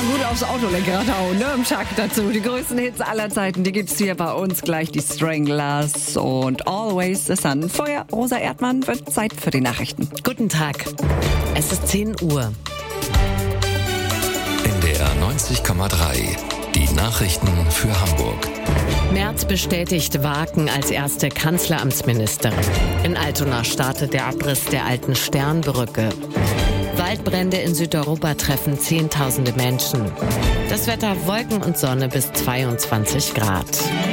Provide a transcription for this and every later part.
gut aufs Autolenkrad hauen, ne? Im Takt dazu. Die größten Hits aller Zeiten, die gibt's hier bei uns gleich. Die Stranglers und Always the Sun. Vorher Rosa Erdmann, wird Zeit für die Nachrichten. Guten Tag. Es ist 10 Uhr. NDR 90,3. Die Nachrichten für Hamburg. Merz bestätigt Waken als erste Kanzleramtsministerin. In Altona startet der Abriss der alten Sternbrücke. Waldbrände in Südeuropa treffen Zehntausende Menschen. Das Wetter: Wolken und Sonne bis 22 Grad.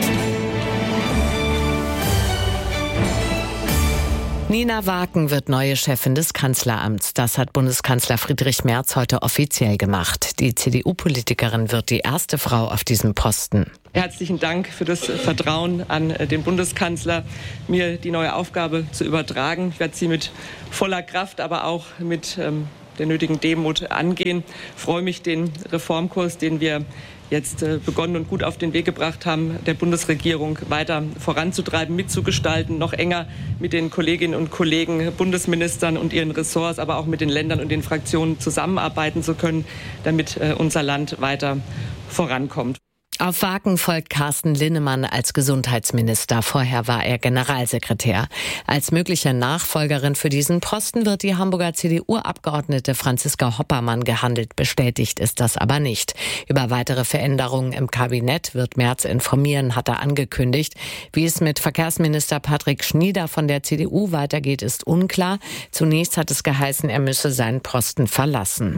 Nina Waken wird neue Chefin des Kanzleramts. Das hat Bundeskanzler Friedrich Merz heute offiziell gemacht. Die CDU-Politikerin wird die erste Frau auf diesem Posten. Herzlichen Dank für das Vertrauen an den Bundeskanzler, mir die neue Aufgabe zu übertragen. Ich werde sie mit voller Kraft, aber auch mit der nötigen Demut angehen. Ich freue mich, den Reformkurs, den wir jetzt begonnen und gut auf den Weg gebracht haben, der Bundesregierung weiter voranzutreiben, mitzugestalten, noch enger mit den Kolleginnen und Kollegen, Bundesministern und ihren Ressorts, aber auch mit den Ländern und den Fraktionen zusammenarbeiten zu können, damit unser Land weiter vorankommt. Auf Waken folgt Carsten Linnemann als Gesundheitsminister. Vorher war er Generalsekretär. Als mögliche Nachfolgerin für diesen Posten wird die Hamburger CDU-Abgeordnete Franziska Hoppermann gehandelt. Bestätigt ist das aber nicht. Über weitere Veränderungen im Kabinett wird Merz informieren, hat er angekündigt. Wie es mit Verkehrsminister Patrick Schnieder von der CDU weitergeht, ist unklar. Zunächst hat es geheißen, er müsse seinen Posten verlassen.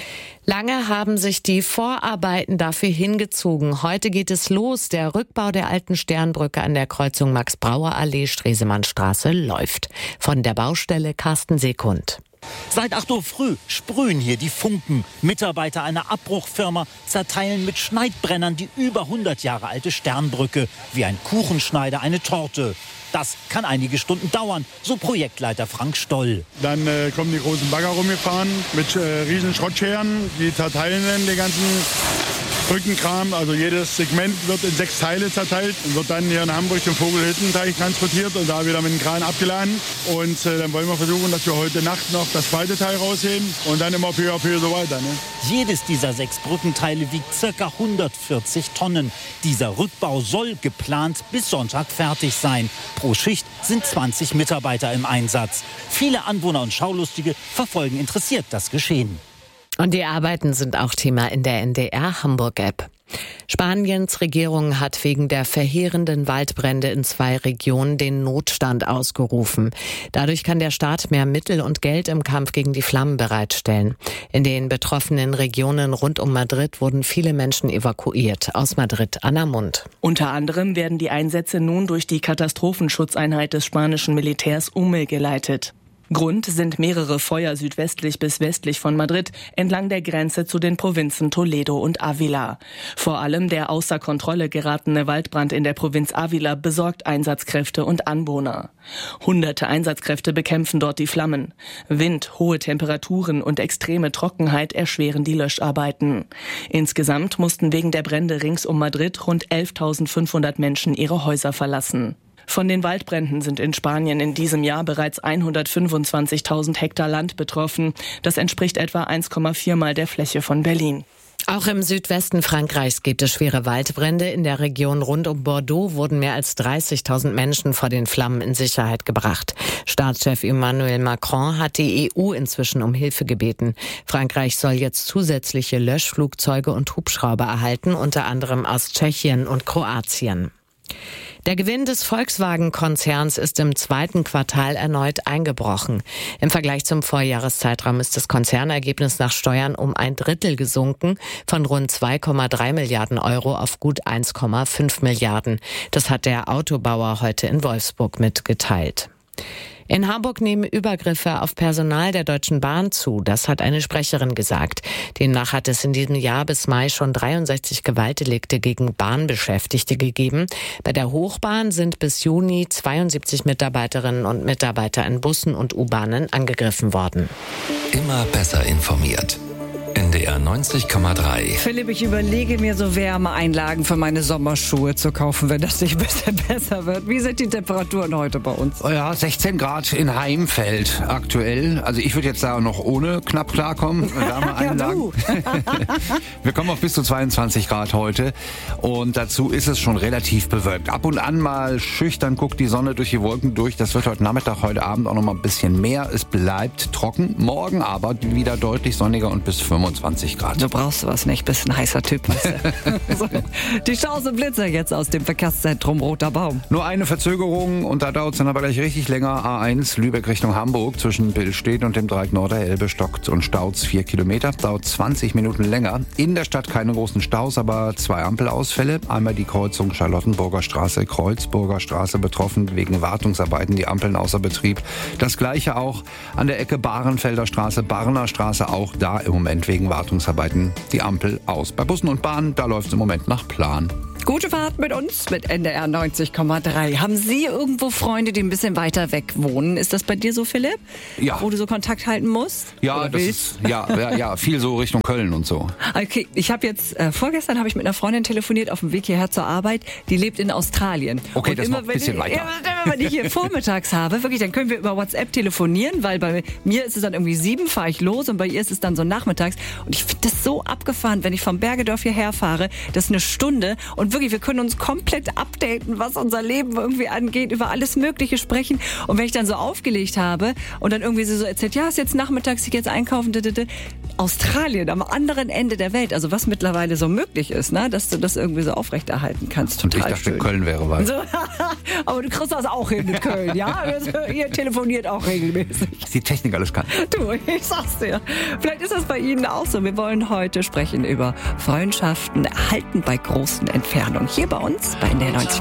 Lange haben sich die Vorarbeiten dafür hingezogen. Heute geht es los. Der Rückbau der alten Sternbrücke an der Kreuzung Max-Brauer-Allee, Stresemannstraße läuft. Von der Baustelle Carsten Sekund. Seit 8 Uhr früh sprühen hier die Funken. Mitarbeiter einer Abbruchfirma zerteilen mit Schneidbrennern die über 100 Jahre alte Sternbrücke. Wie ein Kuchenschneider eine Torte. Das kann einige Stunden dauern, so Projektleiter Frank Stoll. Dann kommen die großen Bagger rumgefahren mit riesen Schrottscheren. Die zerteilen dann den ganzen Brückenkram. Also jedes Segment wird in 6 Teile zerteilt und wird dann hier in Hamburg zum Vogelhüttenteich transportiert und da wieder mit dem Kran abgeladen. Und dann wollen wir versuchen, dass wir heute Nacht noch das zweite Teil rausheben und dann immer peu à peu so weiter. Ne? Jedes dieser 6 Brückenteile wiegt ca. 140 Tonnen. Dieser Rückbau soll geplant bis Sonntag fertig sein. Pro Schicht sind 20 Mitarbeiter im Einsatz. Viele Anwohner und Schaulustige verfolgen interessiert das Geschehen. Und die Arbeiten sind auch Thema in der NDR Hamburg-App. Spaniens Regierung hat wegen der verheerenden Waldbrände in 2 Regionen den Notstand ausgerufen. Dadurch kann der Staat mehr Mittel und Geld im Kampf gegen die Flammen bereitstellen. In den betroffenen Regionen rund um Madrid wurden viele Menschen evakuiert. Aus Madrid, Anna Mund. Unter anderem werden die Einsätze nun durch die Katastrophenschutzeinheit des spanischen Militärs umgeleitet. Grund sind mehrere Feuer südwestlich bis westlich von Madrid entlang der Grenze zu den Provinzen Toledo und Ávila. Vor allem der außer Kontrolle geratene Waldbrand in der Provinz Ávila besorgt Einsatzkräfte und Anwohner. Hunderte Einsatzkräfte bekämpfen dort die Flammen. Wind, hohe Temperaturen und extreme Trockenheit erschweren die Löscharbeiten. Insgesamt mussten wegen der Brände rings um Madrid rund 11.500 Menschen ihre Häuser verlassen. Von den Waldbränden sind in Spanien in diesem Jahr bereits 125.000 Hektar Land betroffen. Das entspricht etwa 1,4 Mal der Fläche von Berlin. Auch im Südwesten Frankreichs gibt es schwere Waldbrände. In der Region rund um Bordeaux wurden mehr als 30.000 Menschen vor den Flammen in Sicherheit gebracht. Staatschef Emmanuel Macron hat die EU inzwischen um Hilfe gebeten. Frankreich soll jetzt zusätzliche Löschflugzeuge und Hubschrauber erhalten, unter anderem aus Tschechien und Kroatien. Der Gewinn des Volkswagen-Konzerns ist im 2. Quartal erneut eingebrochen. Im Vergleich zum Vorjahreszeitraum ist das Konzernergebnis nach Steuern um 1/3 gesunken, von rund 2,3 Milliarden Euro auf gut 1,5 Milliarden. Das hat der Autobauer heute in Wolfsburg mitgeteilt. In Hamburg nehmen Übergriffe auf Personal der Deutschen Bahn zu. Das hat eine Sprecherin gesagt. Demnach hat es in diesem Jahr bis Mai schon 63 Gewaltdelikte gegen Bahnbeschäftigte gegeben. Bei der Hochbahn sind bis Juni 72 Mitarbeiterinnen und Mitarbeiter in Bussen und U-Bahnen angegriffen worden. Immer besser informiert. NDR 90,3. Philipp, ich überlege mir so Wärmeeinlagen für meine Sommerschuhe zu kaufen, wenn das nicht ein bisschen besser wird. Wie sind die Temperaturen heute bei uns? Ja, 16 Grad in Heimfeld aktuell. Also ich würde jetzt da noch ohne knapp klarkommen. Wärmeeinlagen. Wir kommen auf bis zu 22 Grad heute. Und dazu ist es schon relativ bewölkt. Ab und an mal schüchtern guckt die Sonne durch die Wolken durch. Das wird heute Nachmittag, heute Abend auch noch mal ein bisschen mehr. Es bleibt trocken. Morgen aber wieder deutlich sonniger und bis 25 Grad. Du brauchst was nicht, bist ein heißer Typ. Weißt du? So. Die Chance und Blitzer jetzt aus dem Verkehrszentrum Roter Baum. Nur eine Verzögerung und da dauert es dann aber gleich richtig länger. A1 Lübeck Richtung Hamburg zwischen Billstedt und dem Dreieck Norderelbe stockt und staut 4 Kilometer. Dauert 20 Minuten länger. In der Stadt keine großen Staus, aber 2 Ampelausfälle. Einmal die Kreuzung Charlottenburger Straße, Kreuzburger Straße betroffen wegen Wartungsarbeiten, die Ampeln außer Betrieb. Das gleiche auch an der Ecke Bahrenfelder Straße, Barner Straße, auch da im Moment wegen Wartungsarbeiten die Ampel aus. Bei Bussen und Bahnen, da läuft es im Moment nach Plan. Gute Fahrt mit uns, mit NDR 90,3. Haben Sie irgendwo Freunde, die ein bisschen weiter weg wohnen? Ist das bei dir so, Philipp? Ja. Wo du so Kontakt halten musst? Ja, das ist, ja, viel so Richtung Köln und so. Okay, ich habe jetzt, vorgestern habe ich mit einer Freundin telefoniert auf dem Weg hierher zur Arbeit. Die lebt in Australien. Okay, und das ist noch ein bisschen weiter. Immer, wenn ich hier vormittags habe, wirklich, dann können wir über WhatsApp telefonieren, weil bei mir ist es dann irgendwie 7, fahre ich los und bei ihr ist es dann so nachmittags. Und ich finde das so abgefahren, wenn ich vom Bergedorf hierher fahre, das ist eine Stunde und wirklich, wir können uns komplett updaten, was unser Leben irgendwie angeht, über alles Mögliche sprechen. Und wenn ich dann so aufgelegt habe und dann irgendwie so erzählt, ja, ist jetzt nachmittags, ich gehe jetzt einkaufen, Australien, am anderen Ende der Welt, also was mittlerweile so möglich ist, ne, dass du das irgendwie so aufrechterhalten kannst. Total und ich dachte, schön. Köln wäre weit. So, aber du kriegst das auch hin mit Köln, ja? Ihr telefoniert auch regelmäßig. Die Technik alles kann. Du, ich sag's dir. Vielleicht ist das bei Ihnen auch so. Wir wollen heute sprechen über Freundschaften erhalten bei großen Entfernungen. Hier bei uns bei NDR 90,3.